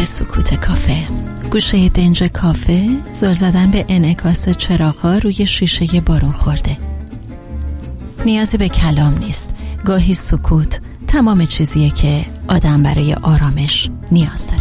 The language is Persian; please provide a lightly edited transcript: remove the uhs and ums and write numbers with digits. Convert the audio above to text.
به سکوت کافه. گوشه دنج کافه زل زدن به انعکاس چراغ‌ها روی شیشه بارون خورده. نیازی به کلام نیست. گاهی سکوت تمام چیزیه که آدم برای آرامش نیاز داره.